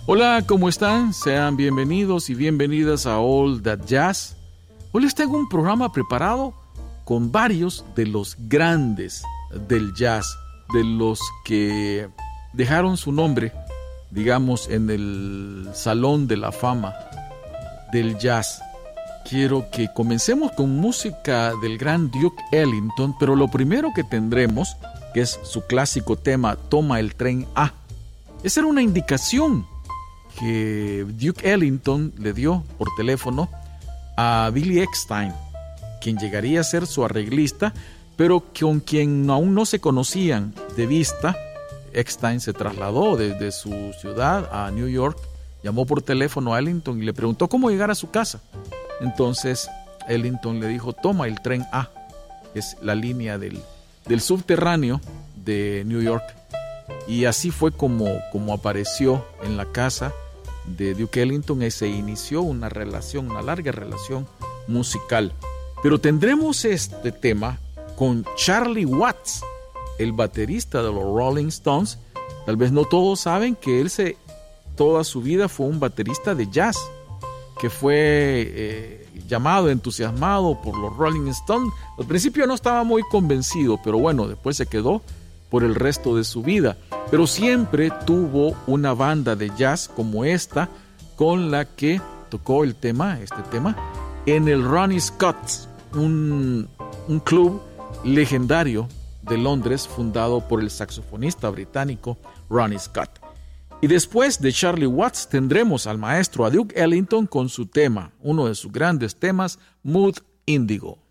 Hola, ¿cómo están? Sean bienvenidos y bienvenidas a All That Jazz. Hoy les tengo un programa preparado con varios de los grandes del jazz, de los que dejaron su nombre, digamos, en el Salón de la Fama del Jazz. Quiero que comencemos con música del gran Duke Ellington, pero lo primero que tendremos, que es su clásico tema Toma el tren A. Esa era una indicación que Duke Ellington le dio por teléfono a Billy Eckstine, quien llegaría a ser su arreglista, pero con quien aún no se conocían de vista. Eckstine se trasladó desde su ciudad a New York, llamó por teléfono a Ellington y le preguntó cómo llegar a su casa. Entonces Ellington le dijo: toma el tren A, es la línea del subterráneo de New York. Y así fue como apareció en la casa de Duke Ellington y se inició una larga relación musical. Pero tendremos este tema con Charlie Watts, el baterista de los Rolling Stones. Tal vez no todos saben que él toda su vida fue un baterista de jazz, que fue llamado, entusiasmado por los Rolling Stones. Al principio no estaba muy convencido, pero bueno, después se quedó por el resto de su vida. Pero siempre tuvo una banda de jazz como esta, con la que tocó este tema, en el Ronnie Scott's, un club legendario de Londres, fundado por el saxofonista británico Ronnie Scott. Y después de Charlie Watts tendremos al maestro, a Duke Ellington, con su tema, uno de sus grandes temas, Mood Indigo.